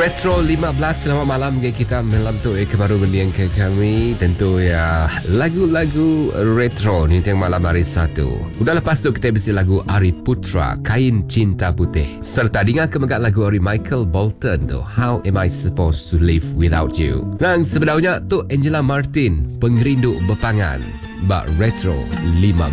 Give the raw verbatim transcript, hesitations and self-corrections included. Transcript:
Retro lima belas, selamat malam ke kita malam tu eh baru mendiang ke kami tentu ya lagu-lagu retro ni yang malam hari satu. Udah lepas tu kita bisi lagu Ari Putra Kain Cinta Putih serta dengar kemegat lagu Ari Michael Bolton tu How Am I Supposed to Live Without You. Dan sebenarnya tu Angela Martin Pengrindu Bepangan bak Retro lima belas.